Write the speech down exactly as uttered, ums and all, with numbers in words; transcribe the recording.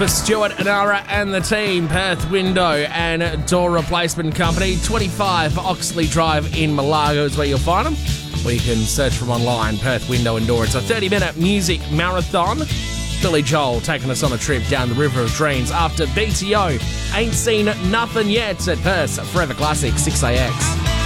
For Stuart Anara and the team, Perth Window and Door Replacement Company, twenty-five Oxley Drive in Malago is where you'll find them. Or you can search from online, Perth Window and Door. It's a thirty-minute music marathon. Billy Joel taking us on a trip down the River of Dreams after B T O. Ain't Seen Nothing Yet at Perth's Forever Classic six A X.